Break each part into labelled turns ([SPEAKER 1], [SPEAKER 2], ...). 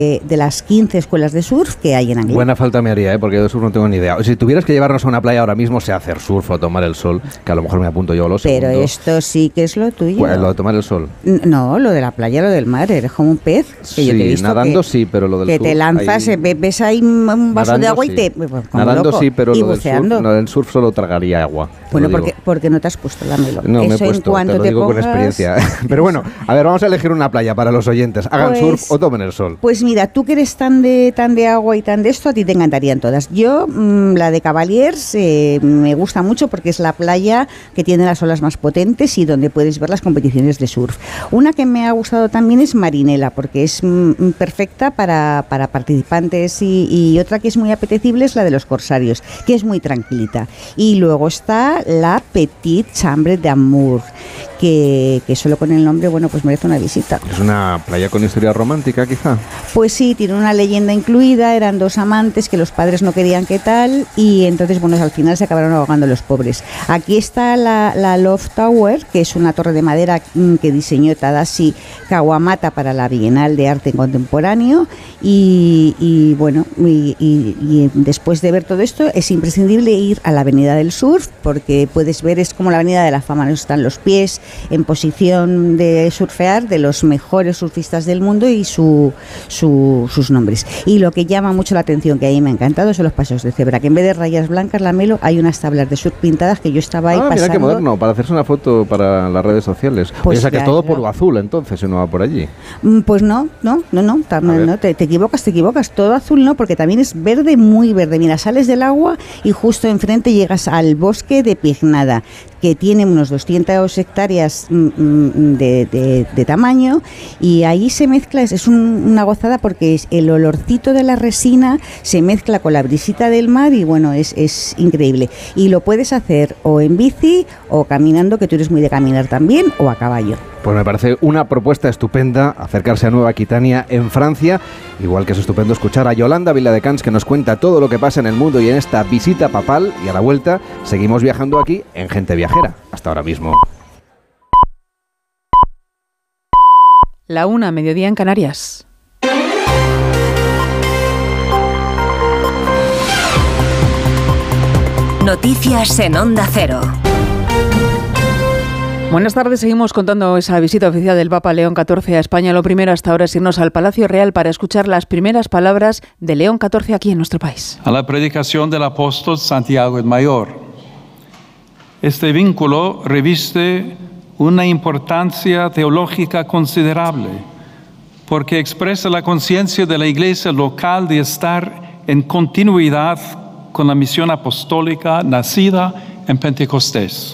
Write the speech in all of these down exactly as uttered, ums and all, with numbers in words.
[SPEAKER 1] de las quince escuelas de surf que hay en Anglia.
[SPEAKER 2] Buena falta me haría, ¿eh? Porque yo de surf no tengo ni idea. Si tuvieras que llevarnos a una playa ahora mismo, sea hacer surf o tomar el sol, que a lo mejor me apunto yo a los
[SPEAKER 1] Pero
[SPEAKER 2] segundos.
[SPEAKER 1] esto sí que es lo tuyo.
[SPEAKER 2] Pues lo de tomar el sol.
[SPEAKER 1] No, lo de la playa, lo del mar, eres como un pez. Que
[SPEAKER 2] Sí,
[SPEAKER 1] yo te he visto
[SPEAKER 2] nadando
[SPEAKER 1] que,
[SPEAKER 2] sí, pero lo del
[SPEAKER 1] que
[SPEAKER 2] surf...
[SPEAKER 1] te lanzas,
[SPEAKER 2] ahí...
[SPEAKER 1] ves ahí un vaso
[SPEAKER 2] nadando,
[SPEAKER 1] de agua
[SPEAKER 2] sí.
[SPEAKER 1] y te... Pues, como
[SPEAKER 2] nadando
[SPEAKER 1] loco.
[SPEAKER 2] sí, pero
[SPEAKER 1] y
[SPEAKER 2] lo del,
[SPEAKER 1] buceando.
[SPEAKER 2] surf, lo del surf solo tragaría agua.
[SPEAKER 1] Bueno, porque, porque no te has puesto la melo.
[SPEAKER 2] No,
[SPEAKER 1] Eso
[SPEAKER 2] me he puesto,
[SPEAKER 1] en cuanto
[SPEAKER 2] te lo
[SPEAKER 1] te
[SPEAKER 2] digo
[SPEAKER 1] pongas...
[SPEAKER 2] con experiencia. Pero bueno, a ver, vamos a elegir una playa para los oyentes. Hagan
[SPEAKER 1] Pues,
[SPEAKER 2] surf o tomen el sol.
[SPEAKER 1] Pues mira, tú que eres tan de tan de agua y tan de esto, a ti te encantarían todas. Yo, mmm, la de Cavaliers, eh, me gusta mucho porque es la playa que tiene las olas más potentes y donde puedes ver las competiciones de surf. Una que me ha gustado también es Marinela, porque es mmm, perfecta para, para participantes y, y otra que es muy apetecible es la de los Corsarios, que es muy tranquilita. Y luego está la Petite Chambre d'Amour, que, que solo con el nombre, bueno, pues merece una visita.
[SPEAKER 2] Es una playa con historia romántica, quizá.
[SPEAKER 1] Pues sí, tiene una leyenda incluida, eran dos amantes que los padres no querían que tal y entonces, bueno, al final se acabaron ahogando los pobres. Aquí está la, la Love Tower, que es una torre de madera mmm, que diseñó Tadashi Kawamata para la Bienal de Arte Contemporáneo y, y bueno, y, y, y después de ver todo esto es imprescindible ir a la Avenida del Surf porque puedes ver, es como la Avenida de la Fama, ¿no? Están los pies en posición de surfear de los mejores surfistas del mundo y su, su, sus nombres. Y lo que llama mucho la atención, que a mí me ha encantado, son los paseos de cebra, que en vez de rayas blancas, la Melo, hay unas tablas de surf pintadas que yo estaba ahí
[SPEAKER 2] ah,
[SPEAKER 1] pasando.
[SPEAKER 2] Mira qué moderno, para hacerse una foto para las redes sociales.
[SPEAKER 1] Pues
[SPEAKER 2] o sea que
[SPEAKER 1] ya,
[SPEAKER 2] es todo
[SPEAKER 1] ya.
[SPEAKER 2] por lo azul, entonces, si no va por allí.
[SPEAKER 1] Pues no, no, no, no, tam- no te, te equivocas, te equivocas. Todo azul no, porque también es verde, muy verde. Mira, sales del agua y justo enfrente llegas al bosque de Pignada, que tiene unos doscientas hectáreas mm, de, de, de tamaño y ahí se mezcla, es, es un, una gozada porque es el olorcito de la resina se mezcla con la brisita del mar y bueno, es, es increíble. Y lo puedes hacer o en bici o caminando, que tú eres muy de caminar también, o a caballo.
[SPEAKER 2] Pues me parece una propuesta estupenda acercarse a Nueva Aquitania en Francia, igual que es estupendo escuchar a Yolanda Viladecans que nos cuenta todo lo que pasa en el mundo y en esta visita papal, y a la vuelta seguimos viajando aquí en Gente Viajera. Hasta ahora mismo.
[SPEAKER 3] La una, mediodía en Canarias.
[SPEAKER 4] Noticias en Onda Cero.
[SPEAKER 3] Buenas tardes, seguimos contando esa visita oficial del Papa León catorce a España. Lo primero hasta ahora es irnos al Palacio Real para escuchar las primeras palabras de León catorce aquí en nuestro país.
[SPEAKER 5] A la predicación del apóstol Santiago el Mayor. Este vínculo reviste una importancia teológica considerable porque expresa la conciencia de la Iglesia local de estar en continuidad con la misión apostólica nacida en Pentecostés.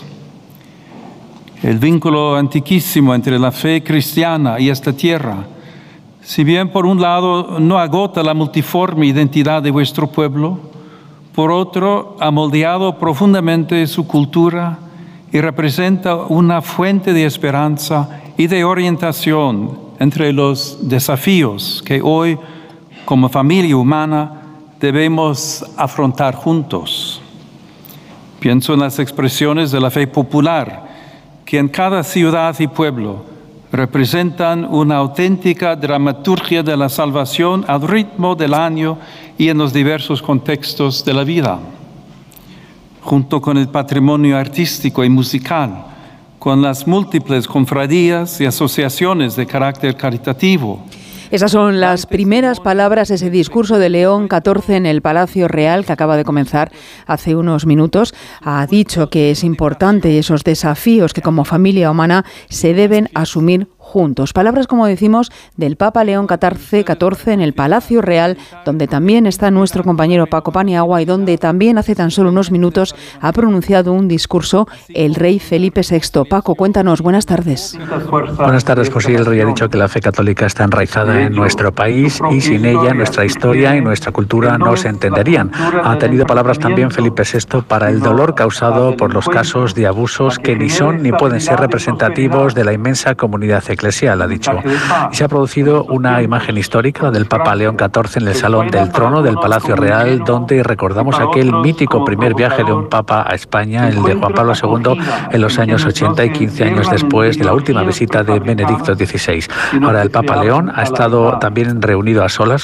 [SPEAKER 5] El vínculo antiquísimo entre la fe cristiana y esta tierra, si bien por un lado no agota la multiforme identidad de vuestro pueblo, por otro ha moldeado profundamente su cultura y representa una fuente de esperanza y de orientación entre los desafíos que hoy, como familia humana, debemos afrontar juntos. Pienso en las expresiones de la fe popular, que en cada ciudad y pueblo representan una auténtica dramaturgia de la salvación al ritmo del año y en los diversos contextos de la vida. Junto con el patrimonio artístico y musical, con las múltiples confradías y asociaciones de carácter caritativo.
[SPEAKER 3] Esas son las primeras palabras de ese discurso de León catorce en el Palacio Real que acaba de comenzar hace unos minutos. Ha dicho que es importante esos desafíos que como familia humana se deben asumir juntos. Palabras, como decimos, del Papa León catorce en el Palacio Real, donde también está nuestro compañero Paco Paniagua y donde también hace tan solo unos minutos ha pronunciado un discurso el rey Felipe sexto. Paco, cuéntanos, buenas tardes.
[SPEAKER 6] Buenas tardes, pues sí, el rey ha dicho que la fe católica está enraizada en nuestro país y sin ella nuestra historia y nuestra cultura no se entenderían. Ha tenido palabras también Felipe sexto para el dolor causado por los casos de abusos que ni son ni pueden ser representativos de la inmensa comunidad eclesial, ha dicho. Y se ha producido una imagen histórica del Papa León catorce en el Salón del Trono del Palacio Real, donde recordamos aquel mítico primer viaje de un papa a España, el de Juan Pablo segundo, en los años ochenta y quince años después de la última visita de Benedicto dieciséis. Ahora el Papa León ha estado también reunido a solas